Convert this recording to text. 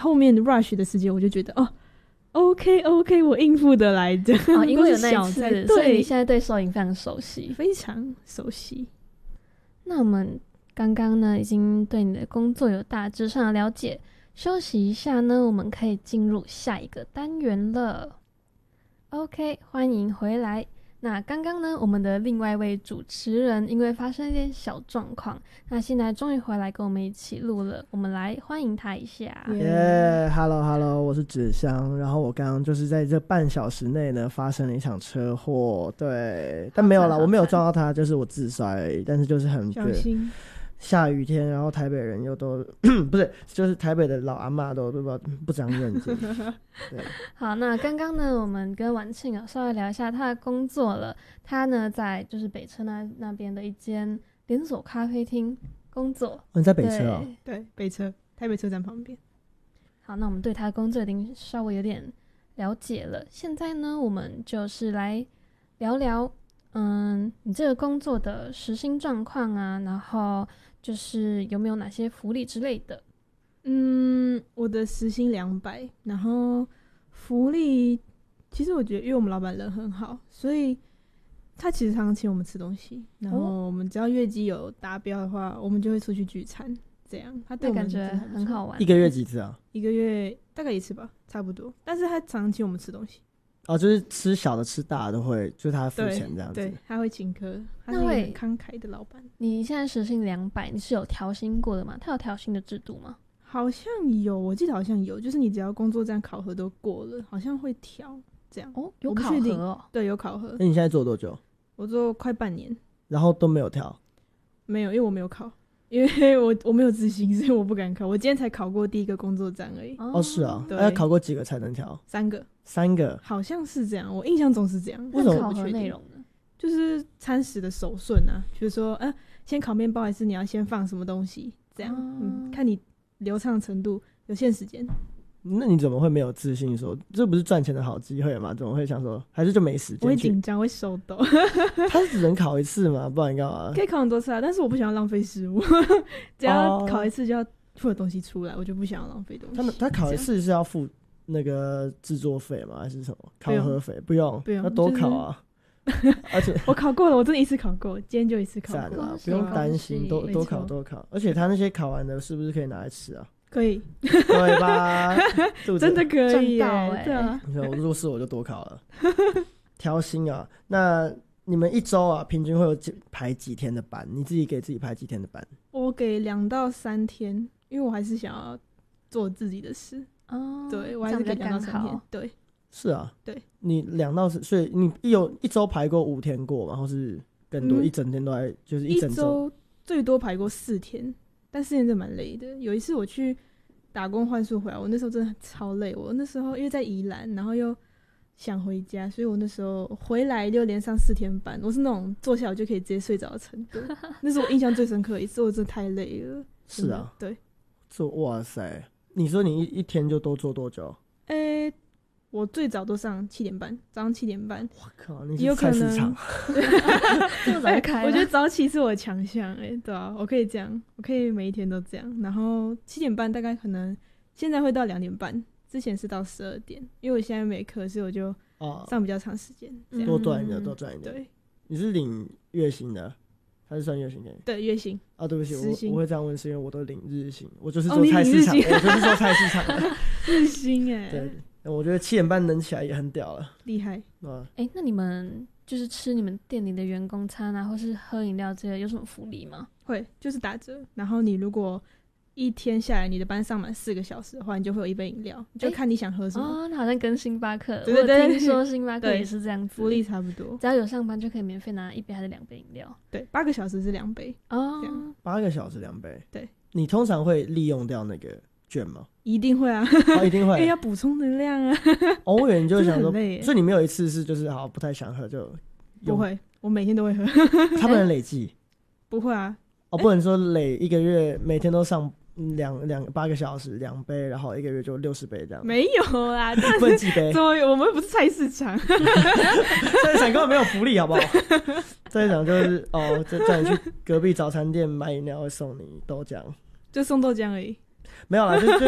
后面 rush 的时间我就觉得OK， 我应付得来的。 因为有那一次， 对， 所以你现在对收银非常熟悉， 非常熟悉。 那我们刚刚呢，已经对你的工作有大致上的了解。休息一下呢，我们可以进入下一个单元了。OK， 欢迎回来。那刚刚呢，我们的另外一位主持人因为发生一点小状况，那现在终于回来跟我们一起录了，我们来欢迎他一下。 Hello， 我是芷香。然后我刚刚就是在这半小时内呢，发生了一场车祸，对，但没有啦，我没有撞到他，就是我自摔而已。但是就是很小心。 下雨天，然后台北人又都不是，就是台北的老阿嬷都不长眼睛。对， 好，那刚刚呢，我们跟婉庆稍微聊一下他的工作了。他呢，在就是北车那边的一间连锁咖啡厅工作。 你在北车哦？ 对，北车，台北车站旁边。 好，那我们对他的工作已经稍微有点了解了。现在呢，我们就是来聊聊，你这个工作的时薪状况啊，然后就是有没有哪些福利之类的。 我的时薪200，然后福利，其实我觉得因为我们老板人很好，所以他其实常常请我们吃东西，然后我们只要业绩有达标的话，我们就会出去聚餐，这样他对我们感觉很好玩。 一个月几次啊？ 一个月大概1次吧，差不多。但是他常常请我们吃东西。 就是吃小的吃大的都会，就是他付钱这样子。 对，他会请客，他是一个很慷慨的老板。 你现在时薪200，你是有调薪过的吗？他有调薪的制度吗？ 好像有，我记得好像有，就是你只要工作站考核都过了，好像会调这样。 有考核哦？ 对，有考核。 那你现在做多久？ 我做快半年。 然后都没有调？ 没有，因为我没有考。因为我没有自信，所以我不敢考。我今天才考过第一个工作站而已。 是啊， 对， 要考过几个才能调 ？3个。 3个？ 好像是这样，我印象中是这样。 为什么考核内容呢？ 就是餐食的手顺啊，比如说，先烤面包还是你要先放什么东西，这样，看你流畅程度，有限时间。 那你怎么会没有自信说这不是赚钱的好机会吗？怎么会想说还是就没时间？ 我会紧张，会手抖。 他只能考一次嘛，不然干嘛？ 可以考很多次啊，但是我不想要浪费食物。只要考一次就要付的东西出来，我就不想要浪费东西。 他考一次是要付那个制作费吗？还是什么考核费？不用，要多考啊。而且我考过了，我真的一次考过，今天就一次考过， 不用担心，多考。而且他那些考完的是不是可以拿来吃啊？ 可以， 对吧？ 真的可以耶， 对啊。 我入试我就多考了。调薪啊，那你们一周啊，平均会有排几天的班？你自己给自己排几天的班？ 我给2到3天，因为我还是想要做自己的事。对，我还是给2到3天。对， 是啊， 对， 你2到3，所以你有一周排过5天过吗？或是更多？一整天都在，就是一整周最多排过4天。但4天真的蛮累的。有一次我去打工换宿回来，我那时候真的超累。我那时候因为在宜兰，然后又想回家，所以我那时候回来就连上4天班。我是那种坐下我就可以直接睡着的程度。那是我印象最深刻的一次，我真的太累了。 是啊， 对。 哇塞，你说你一天就都做多久？ 我最早都上7点半，早上7点半。 我靠，你是菜市场。 这么早就开了。 我觉得早起是我的强项，对啊，我可以这样，我可以每一天都这样。然后7点半大概可能现在会到2点半，之前是到12点，因为我现在没课，所以我就上比较长时间， 多赚一点。 对， 你是领月薪的，还是算月薪给你？ 对，月薪。 对不起，我会这样问是因为我都领日薪，我就是做菜市场，我就是做菜市场的。 日薪对。我觉得7点半能起来也很屌了， 厉害。 那你们就是吃你们店里的员工餐啊，或是喝饮料之类的，有什么福利吗？ 会，就是打折。然后你如果一天下来你的班上满4个小时的话，你就会有1杯饮料，就看你想喝什么。 那好像跟星巴克， 对对对， 我听说星巴克也是这样子， 福利差不多。 只要有上班就可以免费拿1杯还是2杯饮料。 对，8个小时是2杯。 8个小时2杯。 对。 你通常会利用掉那个券吗？ 一定会啊， 一定会， 因为要补充能量啊。 我以为你就想说，所以你没有一次是就是好不太想喝就不会，我每天都会喝。 他不能累计？ 不会啊。 不能说累1个月每天都上8个小时2杯，然后1个月就60杯这样。 没有啦， 不能几杯？ 我们不是菜市场， 菜市场根本没有福利，好不好？菜市场就是叫你去隔壁早餐店买饮料会送你豆浆， 就送豆浆而已。 没有啦，就